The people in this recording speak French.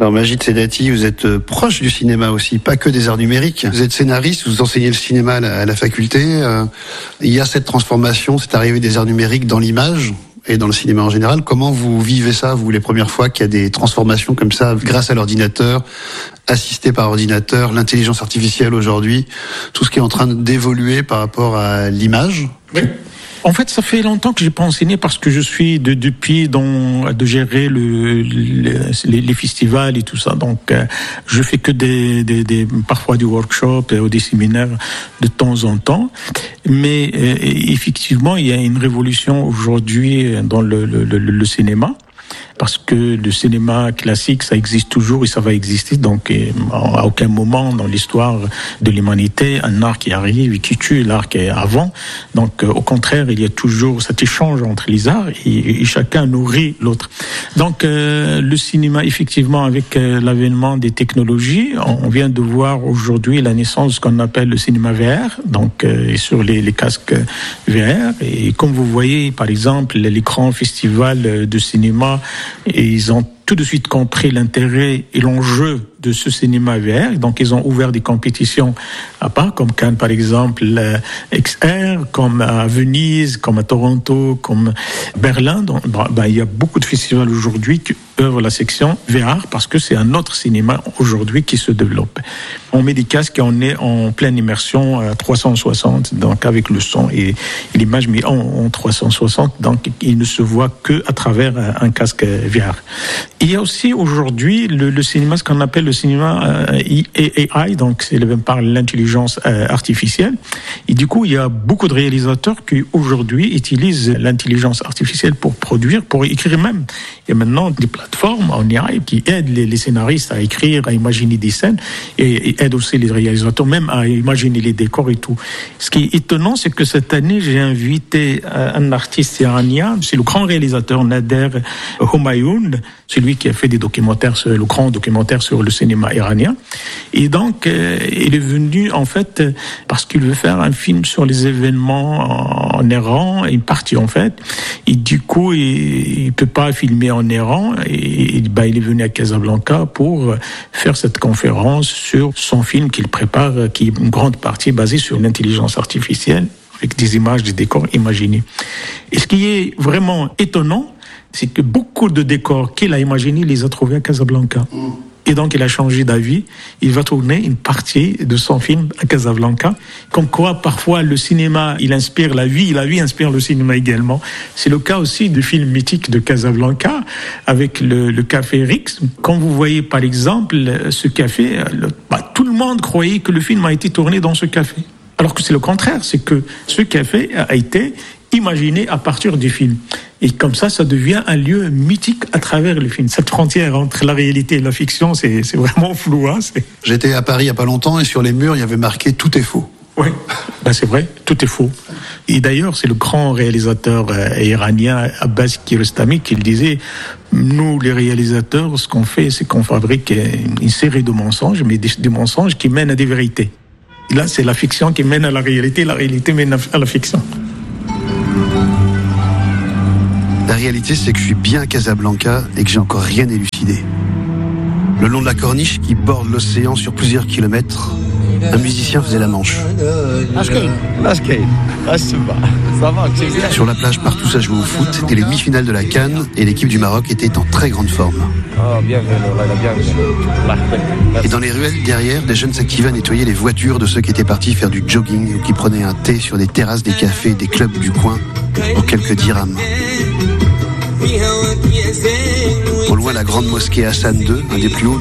Alors Majid Sedati, vous êtes proche du cinéma aussi, pas que des arts numériques. Vous êtes scénariste, vous enseignez le cinéma à la faculté. Il y a cette transformation, cette arrivée des arts numériques dans l'image et dans le cinéma en général. Comment vous vivez ça, vous, les premières fois qu'il y a des transformations comme ça, grâce à l'ordinateur, assisté par ordinateur, l'intelligence artificielle aujourd'hui, tout ce qui est en train d'évoluer par rapport à l'image? Oui. En fait, ça fait longtemps que j'ai pas enseigné parce que je suis depuis de gérer les festivals et tout ça. Donc, je fais que parfois des workshops ou des séminaires de temps en temps. Mais effectivement, il y a une révolution aujourd'hui dans le cinéma. Parce que le cinéma classique, ça existe toujours et ça va exister. Donc, à aucun moment dans l'histoire de l'humanité, un art qui arrive et qui tue l'art qui est avant. Donc, au contraire, il y a toujours cet échange entre les arts et chacun nourrit l'autre. Donc, le cinéma, effectivement, avec l'avènement des technologies, on vient de voir aujourd'hui la naissance de ce qu'on appelle le cinéma VR, donc sur les casques VR. Et comme vous voyez, par exemple, l'écran festival de cinéma, et ils ont tout de suite compris l'intérêt et l'enjeu de ce cinéma VR. Donc, ils ont ouvert des compétitions à part, comme Cannes, par exemple, XR, comme à Venise, comme à Toronto, comme Berlin. Donc, il y a beaucoup de festivals aujourd'hui qui œuvrent la section VR parce que c'est un autre cinéma aujourd'hui qui se développe. On met des casques et on est en pleine immersion à 360, donc avec le son et l'image, mais en 360, donc il ne se voit que à travers un casque VR. Il y a aussi aujourd'hui le cinéma, ce qu'on appelle le cinéma AI, donc c'est par l'intelligence artificielle. Et du coup, il y a beaucoup de réalisateurs qui aujourd'hui utilisent l'intelligence artificielle pour produire, pour écrire même. Il y a maintenant des plateformes en AI qui aident les scénaristes à écrire, à imaginer des scènes et aident aussi les réalisateurs même à imaginer les décors et tout. Ce qui est étonnant, c'est que cette année, j'ai invité un artiste iranien, c'est le grand réalisateur Nader Homayoun, celui qui a fait des documentaires, le grand documentaire sur le cinéma iranien. Et donc, il est venu, en fait, parce qu'il veut faire un film sur les événements en Iran, une partie, en fait. Et du coup, il peut pas filmer en Iran. Et il est venu à Casablanca pour faire cette conférence sur son film qu'il prépare, qui est une grande partie basée sur l'intelligence artificielle, avec des images, des décors imaginés. Et ce qui est vraiment étonnant, c'est que beaucoup de décors qu'il a imaginés, il les a trouvés à Casablanca. Et donc, il a changé d'avis. Il va tourner une partie de son film à Casablanca. Comme quoi, parfois, le cinéma, il inspire la vie inspire le cinéma également. C'est le cas aussi du film mythique de Casablanca, avec le café Rix. Quand vous voyez, par exemple, ce café, tout le monde croyait que le film a été tourné dans ce café. Alors que c'est le contraire, c'est que ce café a été imaginé à partir du film. Et comme ça devient un lieu mythique à travers le film. Cette frontière entre la réalité et la fiction, c'est vraiment flou. J'étais à Paris il n'y a pas longtemps et sur les murs, il y avait marqué « Tout est faux ». Oui, c'est vrai, tout est faux. Et d'ailleurs, c'est le grand réalisateur iranien Abbas Kiarostami qui le disait. Nous, les réalisateurs, ce qu'on fait, c'est qu'on fabrique une série de mensonges, mais des mensonges qui mènent à des vérités. Et là, c'est la fiction qui mène à la réalité mène à la fiction. La réalité, c'est que je suis bien à Casablanca et que j'ai encore rien élucidé. Le long de la corniche qui borde l'océan sur plusieurs kilomètres, un musicien faisait la manche. Sur la plage, partout ça jouait au foot. C'était les demi-finales de la Cannes et l'équipe du Maroc était en très grande forme. Et dans les ruelles derrière, des jeunes s'activaient à nettoyer les voitures de ceux qui étaient partis faire du jogging ou qui prenaient un thé sur des terrasses des cafés et des clubs du coin pour quelques dirhams. Au loin, la grande mosquée Hassan II, un des plus hauts